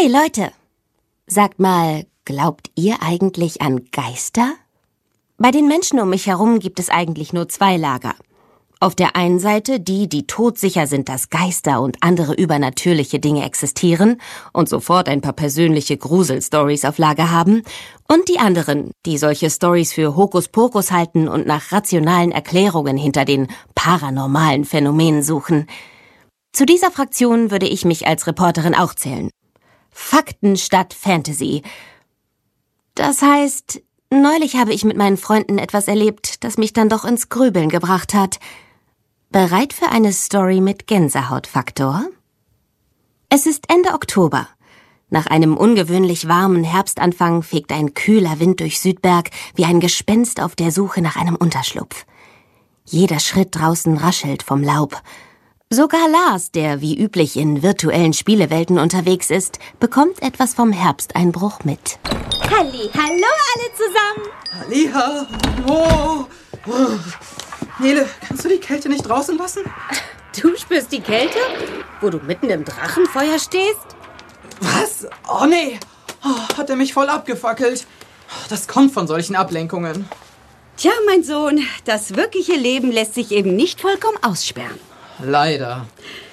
Hey Leute, sagt mal, glaubt ihr eigentlich an Geister? Bei den Menschen um mich herum gibt es eigentlich nur zwei Lager. Auf der einen Seite die, die todsicher sind, dass Geister und andere übernatürliche Dinge existieren und sofort ein paar persönliche Gruselstories auf Lager haben, und die anderen, die solche Stories für Hokuspokus halten und nach rationalen Erklärungen hinter den paranormalen Phänomenen suchen. Zu dieser Fraktion würde ich mich als Reporterin auch zählen. Fakten statt Fantasy. Das heißt, neulich habe ich mit meinen Freunden etwas erlebt, das mich dann doch ins Grübeln gebracht hat. Bereit für eine Story mit Gänsehautfaktor? Es ist Ende Oktober. Nach einem ungewöhnlich warmen Herbstanfang fegt ein kühler Wind durch Südberg wie ein Gespenst auf der Suche nach einem Unterschlupf. Jeder Schritt draußen raschelt vom Laub. Sogar Lars, der wie üblich in virtuellen Spielewelten unterwegs ist, bekommt etwas vom Herbsteinbruch mit. Hallo alle zusammen. Halliha. Oh. Nele, kannst du die Kälte nicht draußen lassen? Du spürst die Kälte, wo du mitten im Drachenfeuer stehst? Was? Oh nee. Hat er mich voll abgefackelt. Das kommt von solchen Ablenkungen. Tja, mein Sohn, das wirkliche Leben lässt sich eben nicht vollkommen aussperren. Leider.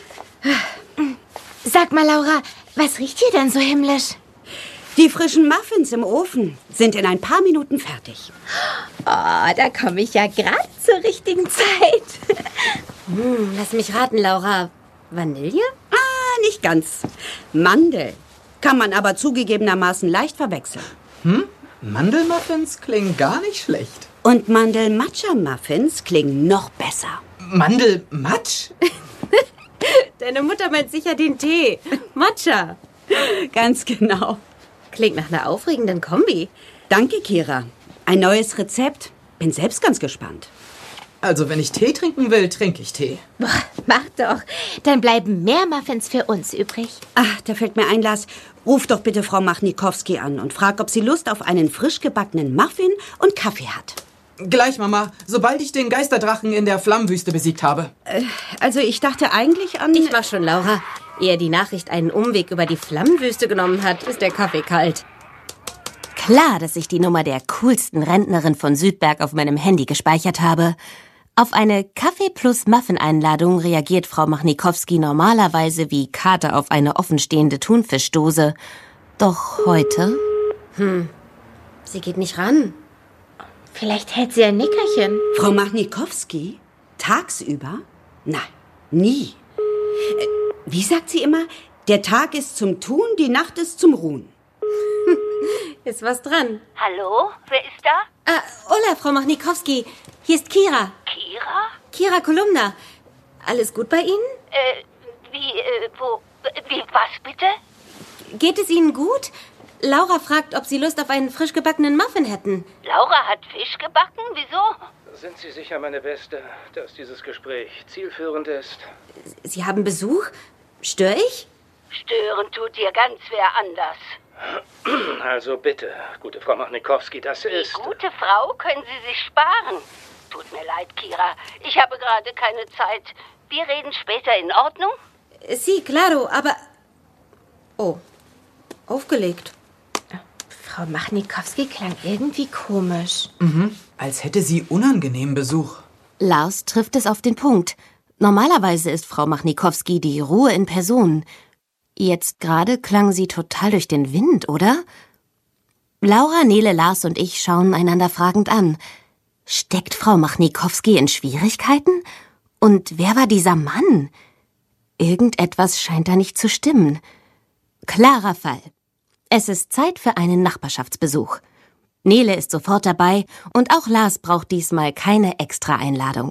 Sag mal, Laura, was riecht hier denn so himmlisch? Die frischen Muffins im Ofen sind in ein paar Minuten fertig. Oh, da komme ich ja gerade zur richtigen Zeit. Lass mich raten, Laura. Vanille? Nicht ganz. Mandel. Kann man aber zugegebenermaßen leicht verwechseln. Mandelmuffins klingen gar nicht schlecht. Und Mandel-Matcha-Muffins klingen noch besser. Mandelmatsch? Deine Mutter meint sicher den Tee. Matcha. Ganz genau. Klingt nach einer aufregenden Kombi. Danke, Kira. Ein neues Rezept. Bin selbst ganz gespannt. Also, wenn ich Tee trinken will, trinke ich Tee. Boah, mach doch. Dann bleiben mehr Muffins für uns übrig. Ach, da fällt mir ein, Lars. Ruf doch bitte Frau Machnikowski an und frag, ob sie Lust auf einen frisch gebackenen Muffin und Kaffee hat. Gleich, Mama. Sobald ich den Geisterdrachen in der Flammenwüste besiegt habe. Also, ich dachte eigentlich an... Ich mach schon, Laura. Ehe die Nachricht einen Umweg über die Flammenwüste genommen hat, ist der Kaffee kalt. Klar, dass ich die Nummer der coolsten Rentnerin von Südberg auf meinem Handy gespeichert habe. Auf eine Kaffee-plus-Muffin-Einladung reagiert Frau Machnikowski normalerweise wie Kater auf eine offenstehende Thunfischdose. Doch heute... Sie geht nicht ran. Vielleicht hält sie ein Nickerchen. Frau Machnikowski? Tagsüber? Nein, nie. Wie sagt sie immer? Der Tag ist zum Tun, die Nacht ist zum Ruhen. Ist was dran? Hallo, wer ist da? Hola, Frau Machnikowski. Hier ist Kira. Kira? Kira Kolumna. Alles gut bei Ihnen? Was bitte? Geht es Ihnen gut? Laura fragt, ob Sie Lust auf einen frisch gebackenen Muffin hätten. Laura hat Fisch gebacken? Wieso? Sind Sie sicher, meine Beste, dass dieses Gespräch zielführend ist? Sie haben Besuch? Störe ich? Stören tut dir ganz wer anders. Also bitte, gute Frau Machnikowski, das ist... Die gute Frau können Sie sich sparen. Tut mir leid, Kira. Ich habe gerade keine Zeit. Wir reden später, in Ordnung? Sí, claro, aber... Oh, aufgelegt. Frau Machnikowski klang irgendwie komisch. Als hätte sie unangenehmen Besuch. Lars trifft es auf den Punkt. Normalerweise ist Frau Machnikowski die Ruhe in Person. Jetzt gerade klang sie total durch den Wind, oder? Laura, Nele, Lars und ich schauen einander fragend an. Steckt Frau Machnikowski in Schwierigkeiten? Und wer war dieser Mann? Irgendetwas scheint da nicht zu stimmen. Klarer Fall. Es ist Zeit für einen Nachbarschaftsbesuch. Nele ist sofort dabei und auch Lars braucht diesmal keine Extra-Einladung.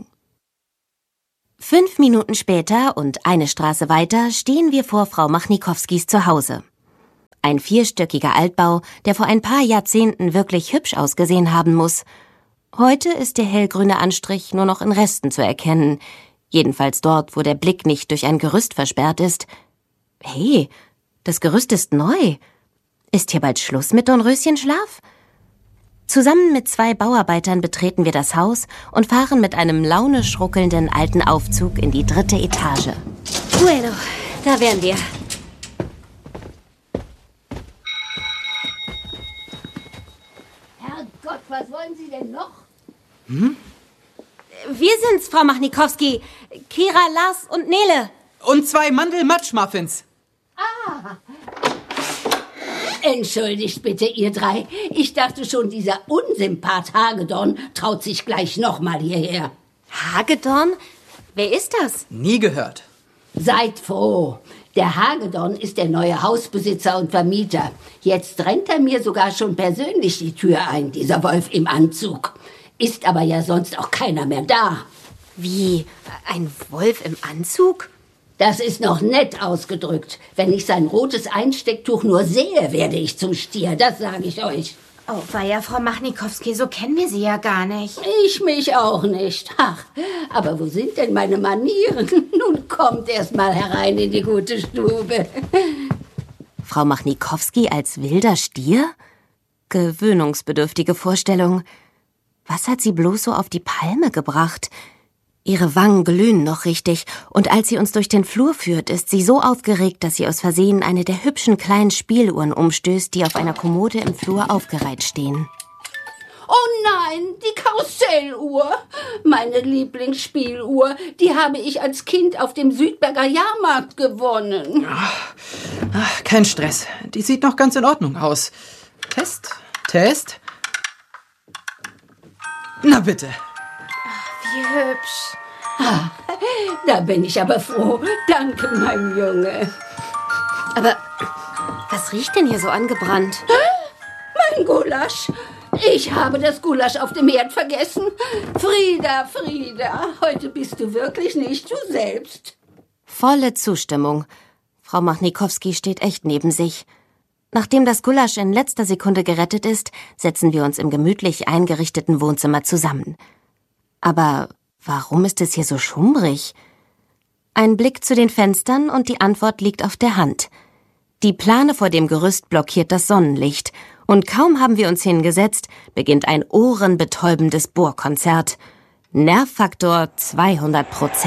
5 Minuten später und eine Straße weiter stehen wir vor Frau Machnikowskis Zuhause. Ein 4-stöckiger Altbau, der vor ein paar Jahrzehnten wirklich hübsch ausgesehen haben muss. Heute ist der hellgrüne Anstrich nur noch in Resten zu erkennen. Jedenfalls dort, wo der Blick nicht durch ein Gerüst versperrt ist. Hey, das Gerüst ist neu. Ist hier bald Schluss mit Dornröschenschlaf? Zusammen mit 2 Bauarbeitern betreten wir das Haus und fahren mit einem launisch ruckelnden alten Aufzug in die 3. Etage. Bueno, da wären wir. Wir sind's, Frau Machnikowski. Kira, Lars und Nele. Und 2 Mandel-Matsch-Muffins. Entschuldigt bitte, ihr 3. Ich dachte schon, dieser Unsympath Hagedorn traut sich gleich nochmal hierher. Hagedorn? Wer ist das? Nie gehört. Seid froh. Der Hagedorn ist der neue Hausbesitzer und Vermieter. Jetzt rennt er mir sogar schon persönlich die Tür ein, dieser Wolf im Anzug. Ist aber ja sonst auch keiner mehr da. Wie? Ein Wolf im Anzug? Das ist noch nett ausgedrückt. Wenn ich sein rotes Einstecktuch nur sehe, werde ich zum Stier, das sage ich euch. Oh, weia, Frau Machnikowski, so kennen wir Sie ja gar nicht. Ich mich auch nicht. Ach, aber wo sind denn meine Manieren? Nun kommt erst mal herein in die gute Stube. Frau Machnikowski als wilder Stier? Gewöhnungsbedürftige Vorstellung. Was hat sie bloß so auf die Palme gebracht? Ihre Wangen glühen noch richtig, und als sie uns durch den Flur führt, ist sie so aufgeregt, dass sie aus Versehen eine der hübschen kleinen Spieluhren umstößt, die auf einer Kommode im Flur aufgereiht stehen. Oh nein, die Karusselluhr. Meine Lieblingsspieluhr, die habe ich als Kind auf dem Südberger Jahrmarkt gewonnen. Ach, kein Stress. Die sieht noch ganz in Ordnung aus. Test. Na bitte. Wie hübsch. Da bin ich aber froh. Danke, mein Junge. Aber was riecht denn hier so angebrannt? Mein Gulasch. Ich habe das Gulasch auf dem Herd vergessen. Frieda, heute bist du wirklich nicht du selbst. Volle Zustimmung. Frau Machnikowski steht echt neben sich. Nachdem das Gulasch in letzter Sekunde gerettet ist, setzen wir uns im gemütlich eingerichteten Wohnzimmer zusammen. Aber warum ist es hier so schummrig? Ein Blick zu den Fenstern und die Antwort liegt auf der Hand. Die Plane vor dem Gerüst blockiert das Sonnenlicht, und kaum haben wir uns hingesetzt, beginnt ein ohrenbetäubendes Bohrkonzert. Nervfaktor 200%.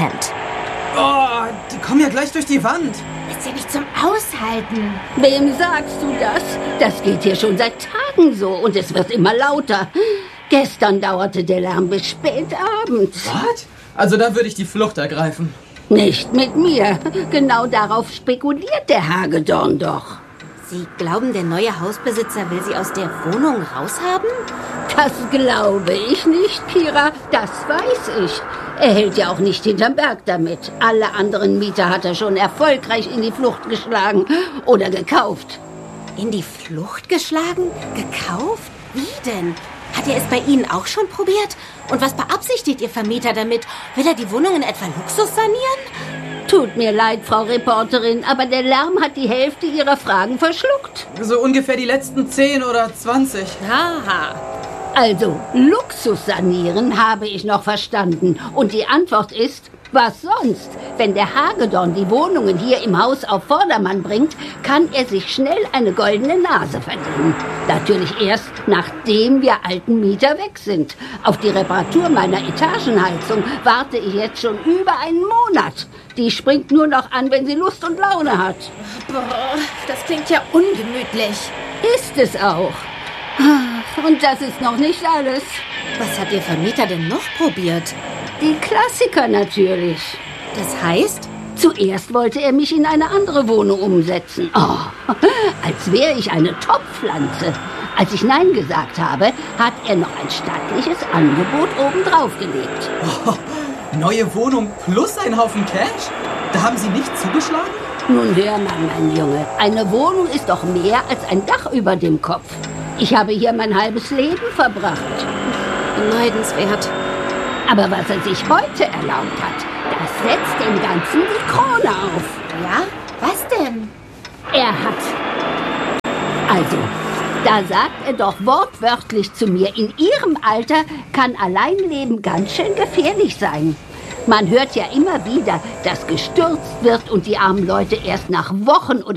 Oh, die kommen ja gleich durch die Wand. Ist ja nicht zum Aushalten. Wem sagst du das? Das geht hier schon seit Tagen so und es wird immer lauter. Gestern dauerte der Lärm bis spät abends. Was? Also da würde ich die Flucht ergreifen. Nicht mit mir. Genau darauf spekuliert der Hagedorn doch. Sie glauben, der neue Hausbesitzer will Sie aus der Wohnung raushaben? Das glaube ich nicht, Kira. Das weiß ich. Er hält ja auch nicht hinterm Berg damit. Alle anderen Mieter hat er schon erfolgreich in die Flucht geschlagen oder gekauft. In die Flucht geschlagen? Gekauft? Wie denn? Hat er es bei Ihnen auch schon probiert? Und was beabsichtigt Ihr Vermieter damit? Will er die Wohnungen etwa Luxus sanieren? Tut mir leid, Frau Reporterin, aber der Lärm hat die Hälfte Ihrer Fragen verschluckt. So ungefähr die letzten 10 oder 20. Haha. Also, Luxus sanieren habe ich noch verstanden. Und die Antwort ist, was sonst? Wenn der Hagedorn die Wohnungen hier im Haus auf Vordermann bringt, kann er sich schnell eine goldene Nase verdienen. Natürlich erst, nachdem wir alten Mieter weg sind. Auf die Reparatur meiner Etagenheizung warte ich jetzt schon über einen Monat. Die springt nur noch an, wenn sie Lust und Laune hat. Boah, das klingt ja ungemütlich. Ist es auch. Und das ist noch nicht alles. Was hat Ihr Vermieter denn noch probiert? Die Klassiker natürlich. Das heißt? Zuerst wollte er mich in eine andere Wohnung umsetzen. Oh, als wäre ich eine Topfpflanze. Als ich Nein gesagt habe, hat er noch ein stattliches Angebot obendrauf gelegt. Oh, neue Wohnung plus ein Haufen Cash? Da haben Sie nicht zugeschlagen? Nun hör mal, mein Junge. Eine Wohnung ist doch mehr als ein Dach über dem Kopf. Ich habe hier mein halbes Leben verbracht. Beneidenswert. Aber was er sich heute erlaubt hat, das setzt dem Ganzen die Krone auf. Ja? Was denn? Er hat... Also, da sagt er doch wortwörtlich zu mir, in Ihrem Alter kann Alleinleben ganz schön gefährlich sein. Man hört ja immer wieder, dass gestürzt wird und die armen Leute erst nach Wochen oder